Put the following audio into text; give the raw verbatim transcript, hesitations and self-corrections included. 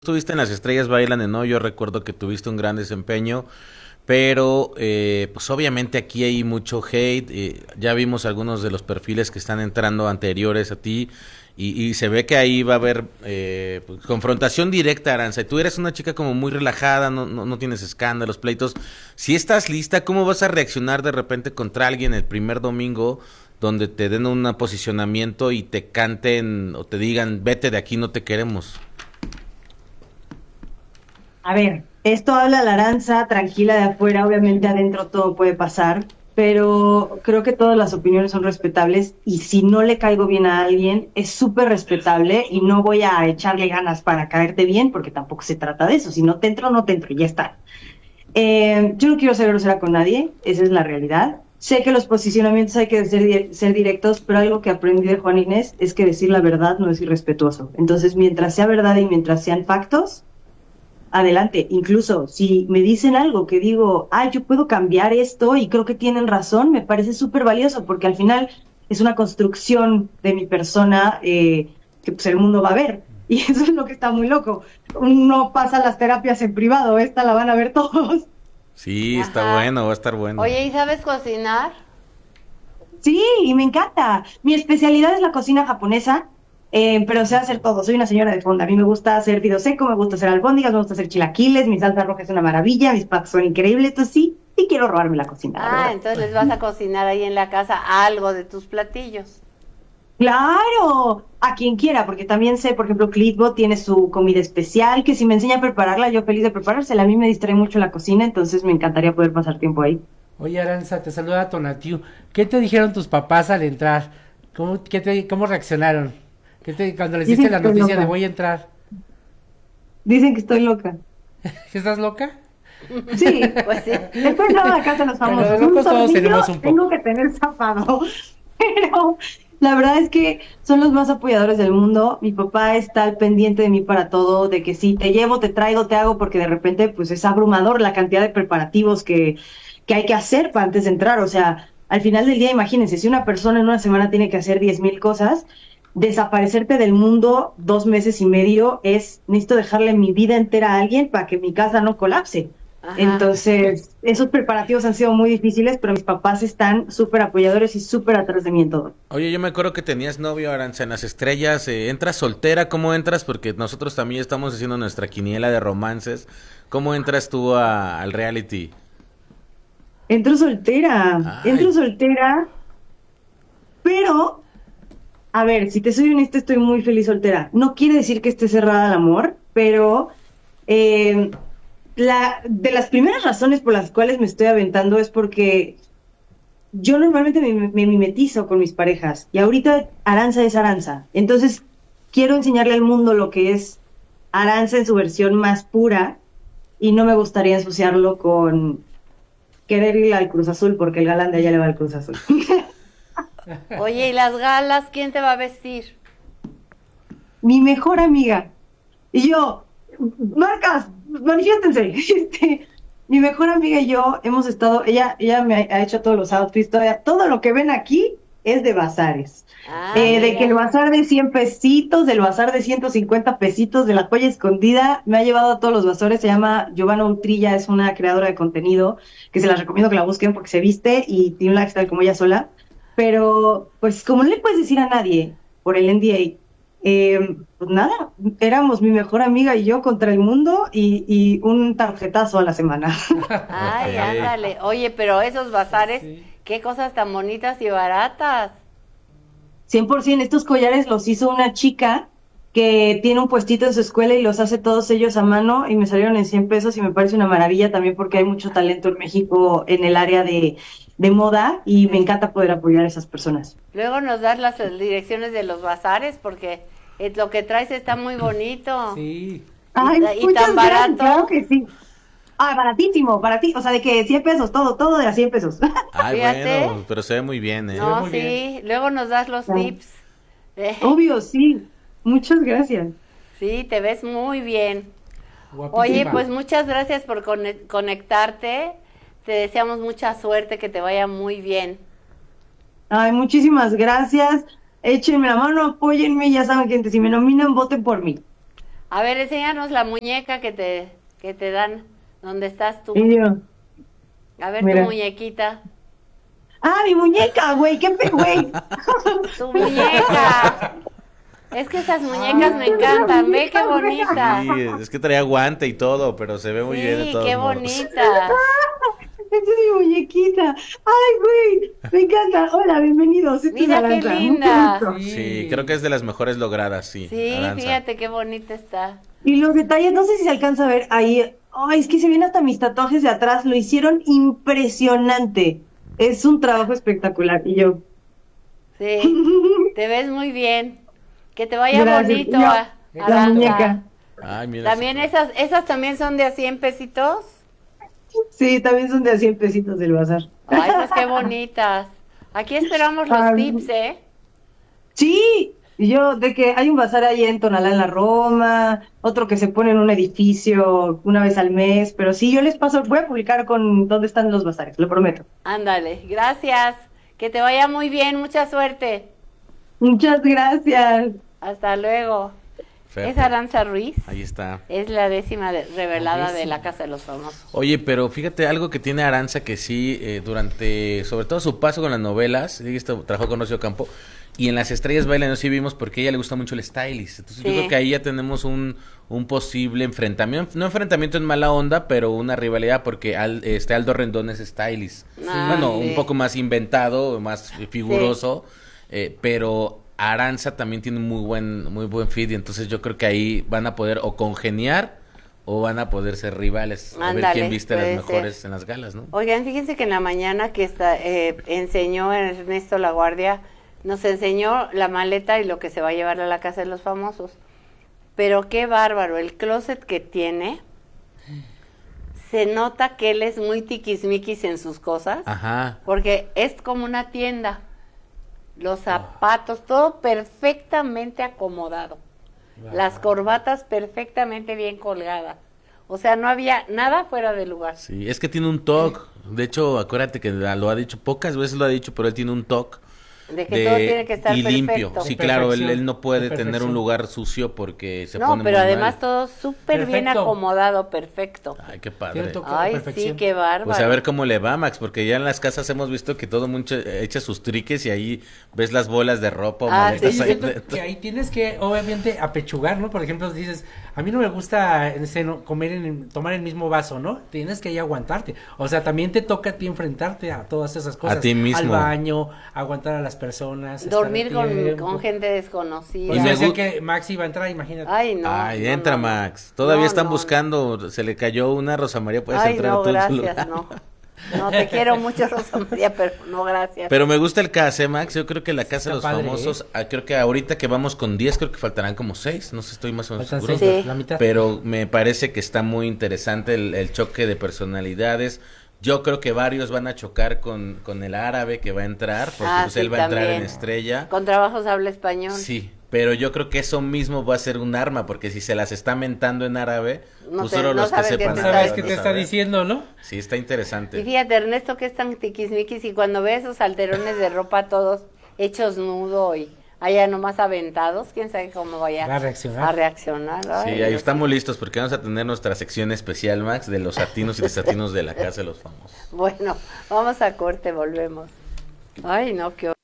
Estuviste en Las Estrellas Bailan, ¿no? Yo recuerdo que tuviste un gran desempeño, pero eh, pues obviamente aquí hay mucho hate. Eh, ya vimos algunos de los perfiles que están entrando anteriores a ti y, y se ve que ahí va a haber eh, pues, confrontación directa, Aranza. Y tú eres una chica como muy relajada, no, no, no tienes escándalos, pleitos. Si estás lista, ¿cómo vas a reaccionar de repente contra alguien el primer domingo donde te den un posicionamiento y te canten o te digan, vete de aquí, no te queremos? A ver, esto habla la Aranza, tranquila de afuera, obviamente adentro todo puede pasar, pero creo que todas las opiniones son respetables y si no le caigo bien a alguien es súper respetable y no voy a echarle ganas para caerte bien porque tampoco se trata de eso, si no te entro, no te entro y ya está. Eh, yo no quiero ser grosera con nadie, esa es la realidad. Sé que los posicionamientos hay que ser, di- ser directos, pero algo que aprendí de Juan Inés es que decir la verdad no es irrespetuoso. Entonces, mientras sea verdad y mientras sean factos, adelante. Incluso si me dicen algo que digo, ah, yo puedo cambiar esto y creo que tienen razón, me parece súper valioso porque al final es una construcción de mi persona eh, que pues el mundo va a ver. Y eso es lo que está muy loco. Uno pasa las terapias en privado, esta la van a ver todos. Sí, está Ajá. bueno, va a estar bueno. Oye, ¿y sabes cocinar? Sí, y me encanta. Mi especialidad es la cocina japonesa, eh, pero sé hacer todo. Soy una señora de fonda. A mí me gusta hacer fideos seco, me gusta hacer albóndigas, me gusta hacer chilaquiles, mi salsa roja es una maravilla, mis patas son increíbles. Entonces sí, sí quiero robarme la cocina, la Ah, verdad. entonces les vas a cocinar ahí en la casa algo de tus platillos. Claro, a quien quiera, porque también sé, por ejemplo, Clitbo tiene su comida especial, que si me enseña a prepararla, yo feliz de preparársela. A mí me distrae mucho la cocina, entonces me encantaría poder pasar tiempo ahí. Oye, Aranza, te saluda Tonatiu. ¿Qué te dijeron tus papás al entrar? ¿Cómo, qué te, cómo reaccionaron? ¿Qué te, cuando les diste Dicen que la estoy noticia de loca. voy a entrar? Dicen que estoy loca. ¿Estás loca? Sí, Pues sí. después de la casa de los Bueno, de famosos. Un locos todos tornillo tenemos un tengo poco. que tener zafado. Pero la verdad es que son los más apoyadores del mundo. Mi papá está al pendiente de mí para todo, de que sí, te llevo, te traigo, te hago, porque de repente pues es abrumador la cantidad de preparativos que, que hay que hacer para antes de entrar. O sea, al final del día, imagínense, si una persona en una semana tiene que hacer diez mil cosas, desaparecerte del mundo dos meses y medio es, necesito dejarle mi vida entera a alguien para que mi casa no colapse. Ajá. Entonces, esos preparativos han sido muy difíciles, pero mis papás están súper apoyadores y súper atrás de mí en todo. Oye, yo me acuerdo que tenías novio, Aranza, en Las Estrellas. Eh, ¿entras soltera? ¿Cómo entras? Porque nosotros también estamos haciendo nuestra quiniela de romances. ¿Cómo entras tú a- al reality? Entro soltera, entro Ay, soltera, pero, a ver, si te soy honesta, estoy muy feliz soltera. No quiere decir que esté cerrada al amor, pero eh, la, de las primeras razones por las cuales me estoy aventando es porque yo normalmente me, me mimetizo con mis parejas y ahorita Aranza es Aranza. Entonces, quiero enseñarle al mundo lo que es Aranza en su versión más pura y no me gustaría ensuciarlo con querer ir al Cruz Azul porque el galán de allá le va al Cruz Azul. Oye, ¿y las galas quién te va a vestir? Mi mejor amiga y yo, marcas, manifiéstense. Este, mi mejor amiga y yo hemos estado, ella, ella me ha, ha hecho todos los outfits, todavía, todo lo que ven aquí es de bazares. Ah, Eh, de que el mira. bazar de cien pesitos, del bazar de ciento cincuenta pesitos, de la joya escondida, me ha llevado a todos los bazares. Se llama Giovanna Utrilla, es una creadora de contenido que se las recomiendo que la busquen porque se viste y tiene un lifestyle como ella sola. Pero, pues, como no le puedes decir a nadie por el N D A, eh, pues nada, éramos mi mejor amiga y yo contra el mundo y, y un tarjetazo a la semana. Ay, ok. ándale. Oye, pero esos bazares, Sí. qué cosas tan bonitas y baratas. cien por ciento estos collares los hizo una chica que tiene un puestito en su escuela y los hace todos ellos a mano y me salieron en cien pesos y me parece una maravilla también porque hay mucho talento en México en el área de, de moda y me Sí. encanta poder apoyar a esas personas. Luego nos das las direcciones de los bazares porque eh, lo que traes está muy bonito. Sí. Y, Ay, ta- y muchas tan gracias, claro barato. que sí. Ah, baratísimo, baratísimo, o sea, de que cien pesos, todo, todo de a cien pesos. Ay, Fíjate. bueno, pero se ve muy bien, ¿eh? Se ve No, muy sí. Luego nos das los tips. Eh, Obvio, sí. Muchas gracias. sí, te ves muy bien. Oye, Guapísima. pues muchas gracias por cone- conectarte. Te deseamos mucha suerte, que te vaya muy bien. Ay, muchísimas gracias. Échenme la mano, apóyenme, ya saben, gente, si me nominan, voten por mí. A ver, enséñanos la muñeca que te, que te dan. ¿Dónde estás tú? Y yo, A ver Mira. tu muñequita. ¡ah, mi muñeca, güey! ¡Qué pe, güey! Tu muñeca. Es que esas muñecas me encantan. Ve qué bonita. Sí, es que traía guante y todo, pero se ve muy bien de Sí, todos qué modos. bonita. ¡Esa es mi muñequita! ¡Ay, güey! Me encanta. Hola, bienvenidos. Esta Mira es qué Aranza. Mucho linda. gusto. Sí, creo que es de las mejores logradas, sí. Sí, Aranza. fíjate qué bonita está. Y los detalles, no sé si se alcanza a ver ahí. Ay, es que se ven hasta mis tatuajes de atrás. Lo hicieron impresionante. Es un trabajo espectacular. Y yo, Sí, te ves muy bien. Que te vaya Gracias. bonito, Yo, a- la Aranza. muñeca. Ay, mira. También sí. esas, esas también son de a cien pesitos. Sí, también son de a cien pesitos del bazar. Ay, pues qué bonitas. Aquí esperamos los Ay. tips, ¿eh? Sí, y yo, de que hay un bazar ahí en Tonalá, en la Roma, otro que se pone en un edificio una vez al mes, pero sí, yo les paso, voy a publicar con dónde están los bazares, lo prometo. Ándale, gracias. Que te vaya muy bien, mucha suerte. Muchas gracias. Hasta luego. Fer, Es Aranza Ruiz. Ahí está. Es la décima de- revelada La de décima. la Casa de los Famosos. Oye, pero fíjate algo que tiene Aranza que sí, eh, durante, sobre todo su paso con las novelas, sí, esto, trabajó con Rocío Campo, y en Las Estrellas Bailan, no sí vimos porque a ella le gusta mucho el stylist. Entonces yo Sí. creo que ahí ya tenemos un, un posible enfrentamiento, no enfrentamiento en mala onda, pero una rivalidad porque Al- este Aldo Rendón es stylist. Ah, bueno, sí. un poco más inventado, más figuroso, eh, pero Aranza también tiene un muy buen, muy buen feed, y entonces yo creo que ahí van a poder o congeniar o van a poder ser rivales. A ver Ándale, quién viste las puede mejores ser. en las galas, ¿no? Oigan, fíjense que en la mañana que está, eh, enseñó Ernesto Laguardia, nos enseñó la maleta y lo que se va a llevar a la Casa de los Famosos. Pero qué bárbaro, el closet que tiene, se nota que él es muy tiquismiquis en sus cosas, Ajá. porque es como una tienda. Los zapatos, todo perfectamente acomodado. Las corbatas perfectamente bien colgadas. O sea, no había nada fuera de lugar. Sí, es que tiene un toque. De hecho, acuérdate que lo ha dicho, pocas veces lo ha dicho, pero él tiene un toque. De que todo tiene que estar y limpio. perfecto. Sí, De claro, él, perfección, él no puede de tener un perfección. lugar sucio porque se No, pone pero muy además mal. todo súper bien Perfecto. acomodado, perfecto. Ay, qué Tiene padre. un toque. Ay, perfección. sí, qué bárbaro. Pues a ver cómo le va, Max, porque ya en las casas hemos visto que todo mundo echa sus triques y ahí ves las bolas de ropa o Ah, maletas sí, Yo ahí siento dentro. que ahí tienes que, obviamente, apechugar, ¿no? Por ejemplo, dices, a mí no me gusta este, no, comer en, tomar el mismo vaso, ¿no? Tienes que ahí aguantarte. O sea, también te toca a ti enfrentarte a todas esas cosas. ti mismo. Al baño, aguantar a las personas. estar Dormir a con, tiempo. con gente desconocida. Pues Y me me decían gu- que Max iba a entrar, imagínate. Ay, no. Ay, no, entra, no, no. Max. Todavía No, están no, buscando, se le cayó una Rosa María, puedes Ay, entrar no, tú en su gracias, lugar. no. No, te quiero mucho, Rosa María, pero no, gracias. Pero me gusta el cast, ¿eh, Max? Yo creo que la casa de los Está padre, famosos, ah, creo que ahorita que vamos con diez, creo que faltarán como seis, no sé, estoy más o menos Faltan seguro. seis, Sí. la mitad. Pero me parece que está muy interesante el, el choque de personalidades. Yo creo que varios van a chocar con, con el árabe que va a entrar, porque Ah, pues sí, él va a entrar también. en estrella. Con trabajos habla español. Sí, pero yo creo que eso mismo va a ser un arma, porque si se las está mentando en árabe, No pues te- solo no los que sabes qué sepan te No está árabe sabes qué van te a está saber. diciendo, ¿no? Sí, está interesante. Y fíjate, Ernesto, que es tan tiquismiquis, y cuando ve esos alterones de ropa todos hechos nudo y allá nomás aventados, quién sabe cómo vaya Va a reaccionar. a reaccionar. Sí, Ay, ahí Dios. estamos listos porque vamos a tener nuestra sección especial, Max, de los atinos y desatinos de la casa de los famosos. Bueno, vamos a corte, volvemos. Ay, no, qué